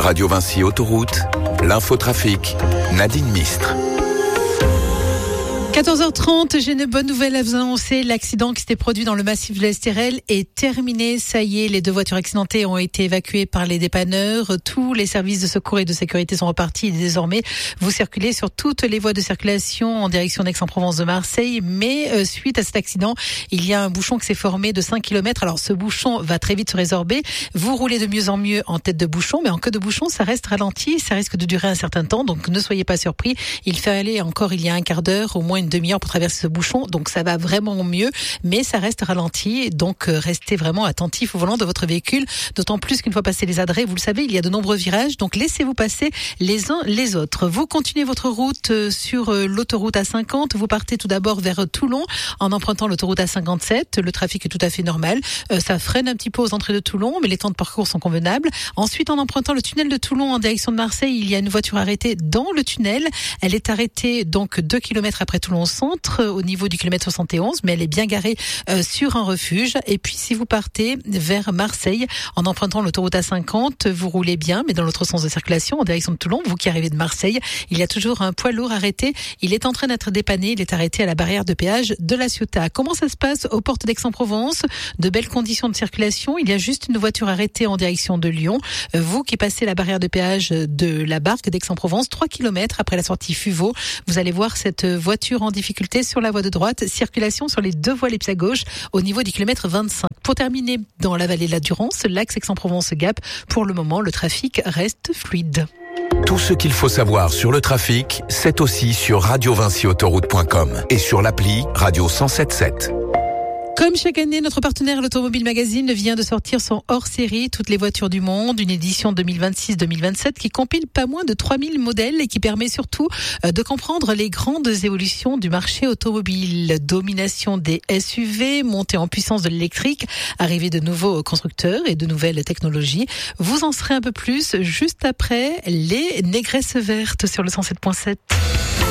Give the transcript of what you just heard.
Radio Vinci Autoroute, l'infotrafic, Nadine Mistre. 14h30, j'ai une bonne nouvelle à vous annoncer. L'accident qui s'était produit dans le massif de l'Estérel est terminé. Ça y est, les 2 voitures accidentées ont été évacuées par les dépanneurs. Tous les services de secours et de sécurité sont repartis. Et désormais, vous circulez sur toutes les voies de circulation en direction d'Aix-en-Provence de Marseille. Mais suite à cet accident, il y a un bouchon qui s'est formé de 5 km. Alors ce bouchon va très vite se résorber. Vous roulez de mieux en mieux en tête de bouchon, mais en queue de bouchon, ça reste ralenti. Ça risque de durer un certain temps, donc ne soyez pas surpris. Il fallait encore, il y a un quart d'heure, au moins une demi-heure pour traverser ce bouchon, donc ça va vraiment mieux, mais ça reste ralenti, donc restez vraiment attentifs au volant de votre véhicule, d'autant plus qu'une fois passé les adrets, vous le savez, il y a de nombreux virages, donc laissez-vous passer les uns les autres. Vous continuez votre route sur l'autoroute A50, vous partez tout d'abord vers Toulon en empruntant l'autoroute A57, le trafic est tout à fait normal, ça freine un petit peu aux entrées de Toulon, mais les temps de parcours sont convenables. Ensuite, en empruntant le tunnel de Toulon en direction de Marseille, il y a une voiture arrêtée dans le tunnel, elle est arrêtée donc 2 km après Toulon centre, au niveau du kilomètre 71, mais elle est bien garée sur un refuge. Et puis si vous partez vers Marseille en empruntant l'autoroute A50, vous roulez bien, mais dans l'autre sens de circulation, en direction de Toulon, vous qui arrivez de Marseille, il y a toujours un poids lourd arrêté. Il est en train d'être dépanné, il est arrêté à la barrière de péage de La Ciotat. Comment ça se passe aux portes d'Aix-en-Provence? De belles conditions de circulation. Il y a juste une voiture arrêtée en direction de Lyon. Vous qui passez la barrière de péage de la Barque d'Aix-en-Provence, 3 km après la sortie Fuveau, vous allez voir cette voiture en difficulté sur la voie de droite, circulation sur les 2 voies les pieds à gauche au niveau du kilomètre 25. Pour terminer, dans la vallée de la Durance, l'axe Aix-en-Provence-Gap, pour le moment, le trafic reste fluide. Tout ce qu'il faut savoir sur le trafic, c'est aussi sur radiovinciautoroute.com et sur l'appli Radio 107.7. Comme chaque année, notre partenaire l'Automobile Magazine vient de sortir son hors-série Toutes les voitures du monde, une édition 2026-2027 qui compile pas moins de 3000 modèles et qui permet surtout de comprendre les grandes évolutions du marché automobile. Domination des SUV, montée en puissance de l'électrique, arrivée de nouveaux constructeurs et de nouvelles technologies. Vous en saurez un peu plus juste après les négresses vertes sur le 107.7.